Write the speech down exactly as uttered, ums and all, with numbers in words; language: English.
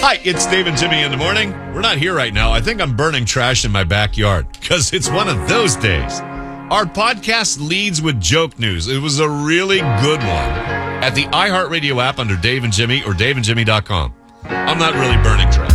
Hi, it's Dave and Jimmy in the morning. We're not here right now. I think I'm burning trash in my backyard because it's one of those days. Our podcast leads with joke news. It was a really good one at the iHeartRadio app under Dave and Jimmy or dave and jimmy dot com. I'm not really burning trash.